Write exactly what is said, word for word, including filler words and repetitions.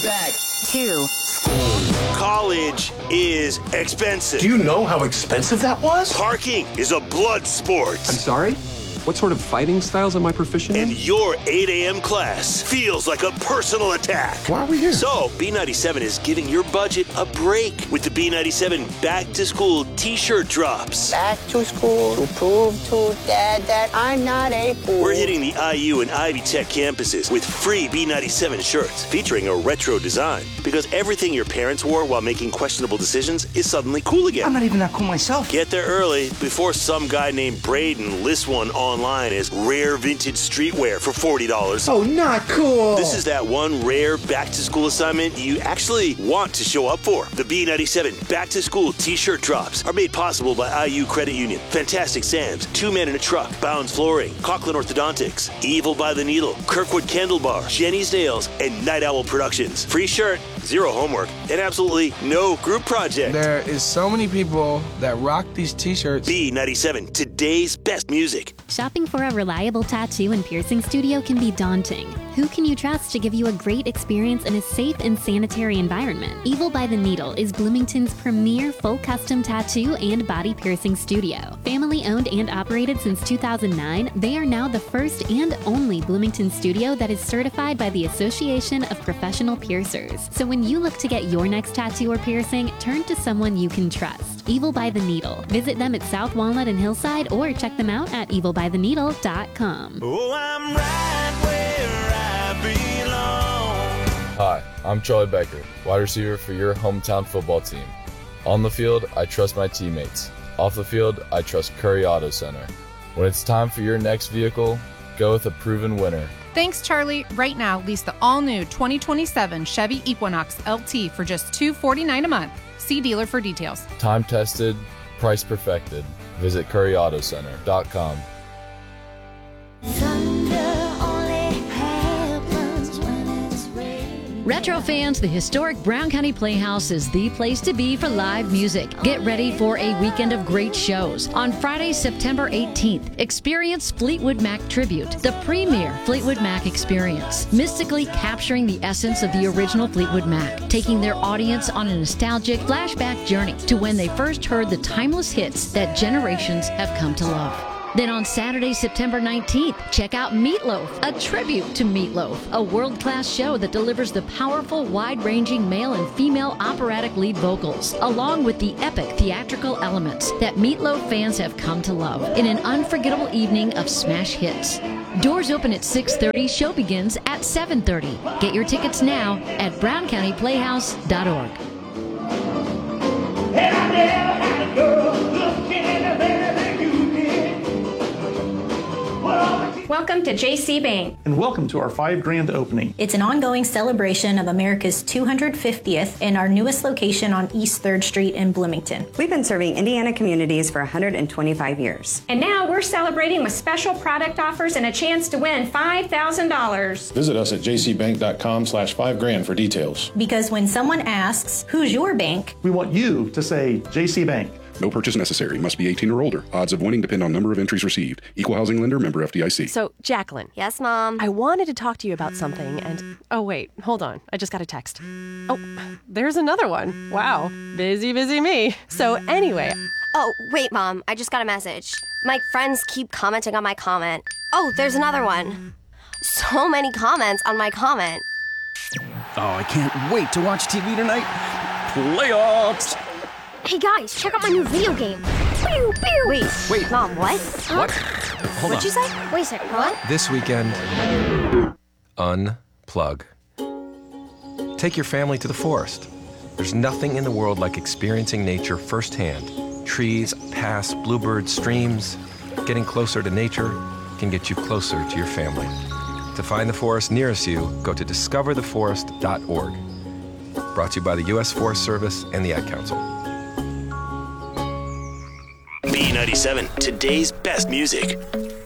back to school. College is expensive. Do you know how expensive that was? Parking is a blood sport. I'm sorry? What sort of fighting styles am I proficient in? And your eight a.m. class feels like a personal attack. Why are we here? So, B ninety-seven is giving your budget a break with the B ninety-seven Back to School t-shirt drops. Back to school to prove to Dad that I'm not a fool. We're hitting the I U and Ivy Tech campuses with free B ninety-seven shirts featuring a retro design. Because everything your parents wore while making questionable decisions is suddenly cool again. I'm not even that cool myself. Get there early before some guy named Braden lists one online as rare vintage streetwear for forty dollars. Oh, not cool. This is that one rare back-to-school assignment you actually want to show up for. The B ninety-seven back-to-school t-shirt drops are made possible by I U Credit Union, Fantastic Sam's, Two Men in a Truck, Bounds Flooring, Coughlin Orthodontics, Evil by the Needle, Kirkwood Candle Bar, Jenny's Nails, and Night Owl Productions. Free shirt, zero homework, and absolutely no group project. There is so many people that rock these t-shirts. B ninety-seven, today's best music. Shopping for a reliable tattoo and piercing studio can be daunting. Who can you trust to give you a great experience in a safe and sanitary environment? Evil by the Needle is Bloomington's premier full custom tattoo and body piercing studio. Family owned and operated since two thousand nine, they are now the first and only Bloomington studio that is certified by the Association of Professional Piercers. So when you look to get your next tattoo or piercing, turn to someone you can trust. Evil by the Needle. Visit them at South Walnut and Hillside or check them out at evil by the needle dot com. Oh, I'm right where I belong. Hi, I'm Charlie Becker, wide receiver for your hometown football team. On the field, I trust my teammates. Off the field, I trust Curry Auto Center. When it's time for your next vehicle, go with a proven winner. Thanks, Charlie. Right now, lease the all-new twenty twenty-seven Chevy Equinox L T for just two hundred forty-nine dollars a month. See dealer for details. Time tested, price perfected. Visit curry auto center dot com. Retro fans, the historic Brown County Playhouse is the place to be for live music. Get ready for a weekend of great shows. On Friday, September eighteenth, experience Fleetwood Mac Tribute, the premier Fleetwood Mac experience, mystically capturing the essence of the original Fleetwood Mac, taking their audience on a nostalgic flashback journey to when they first heard the timeless hits that generations have come to love. Then on Saturday, September nineteenth, check out Meatloaf, a tribute to Meatloaf, a world-class show that delivers the powerful, wide-ranging male and female operatic lead vocals, along with the epic theatrical elements that Meatloaf fans have come to love, in an unforgettable evening of smash hits. Doors open at six thirty, show begins at seven thirty. Get your tickets now at brown county playhouse dot org. And I never had a girl looking better than you did. Welcome to J C Bank. And welcome to our five grand opening. It's an ongoing celebration of America's two hundred fiftieth in our newest location on East third Street in Bloomington. We've been serving Indiana communities for one hundred twenty-five years. And now we're celebrating with special product offers and a chance to win five thousand dollars. Visit us at j c bank dot com slash five grand for details. Because when someone asks, who's your bank? We want you to say J C Bank. No purchase necessary. Must be eighteen or older. Odds of winning depend on number of entries received. Equal housing lender, member F D I C. So, Jacqueline. Yes, Mom? I wanted to talk to you about something and... Oh, wait. Hold on. I just got a text. Oh, there's another one. Wow. Busy, busy me. So, anyway... Oh, wait, Mom. I just got a message. My friends keep commenting on my comment. Oh, there's another one. So many comments on my comment. Oh, I can't wait to watch T V tonight. Playoffs! Hey guys, check out my new video game. Pew, pew. Wait, wait. Mom, what? What? Hold What'd on. you say? Wait a second, what? This weekend, unplug. Take your family to the forest. There's nothing in the world like experiencing nature firsthand. Trees, paths, bluebirds, streams. Getting closer to nature can get you closer to your family. To find the forest nearest you, go to discover the forest dot org. Brought to you by the U S Forest Service and the Ad Council. B ninety-seven, today's best music.